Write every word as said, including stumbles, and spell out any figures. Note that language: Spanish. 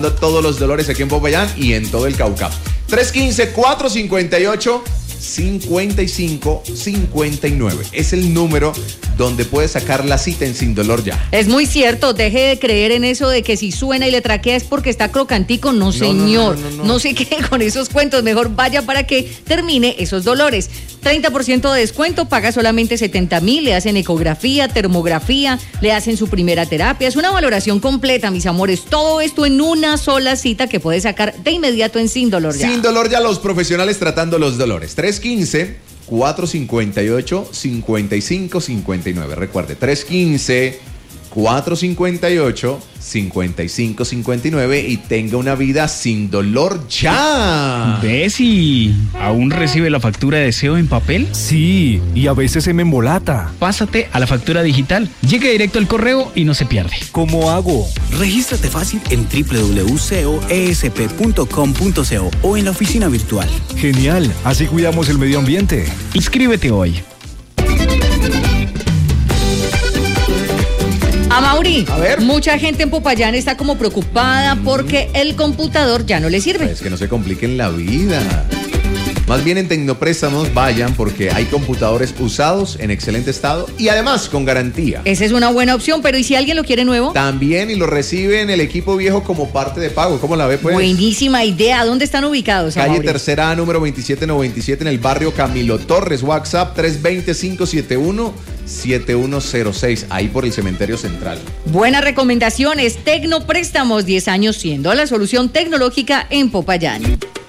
todos los dolores aquí en Popayán y en todo el Cauca. tres uno cinco, cuatro cinco ocho, cinco cinco cinco nueve es el número donde puedes sacar la cita en Sin Dolor Ya. Es muy cierto, deje de creer en eso de que si suena y le traquea es porque está crocantico. No, señor, no, no, no, no, no. no se quede con esos cuentos, mejor vaya para que termine esos dolores. treinta por ciento de descuento, paga solamente setenta mil, le hacen ecografía, termografía, le hacen su primera terapia. Es una valoración completa, mis amores. Todo esto en una sola cita que puedes sacar de inmediato en Sin Dolor Ya. Sin Dolor Ya, los profesionales tratando los dolores. tres uno cinco, cuatro cinco ocho, cinco cinco cinco nueve. Recuerde, tres uno cinco, cuatro cinco ocho, cinco cinco cinco nueve y tenga una vida sin dolor ya. Bessie, ¿aún recibe la factura de deseo en papel? Sí, y a veces se me embolata. Pásate a la factura digital. Llega directo al correo y no se pierde. ¿Cómo hago? Regístrate fácil en doble u doble u doble u punto c o e s p punto com punto c o o en la oficina virtual. Genial, así cuidamos el medio ambiente. Inscríbete hoy. Amaury, a ver. Mucha gente en Popayán está como preocupada porque el computador ya no le sirve. Es que no se compliquen la vida. Más bien en Tecnopréstamos vayan porque hay computadores usados en excelente estado y además con garantía. Esa es una buena opción, pero ¿y si alguien lo quiere nuevo? También, y lo reciben el equipo viejo como parte de pago. ¿Cómo la ve, pues? Buenísima idea. ¿Dónde están ubicados, Calle Amaury? Tercera A, número veintisiete noventa y siete en el barrio Camilo Torres. WhatsApp tres dos cero, cinco siete uno, siete uno cero seis, ahí por el Cementerio Central. Buenas recomendaciones. Tecnopréstamos, diez años siendo la solución tecnológica en Popayán.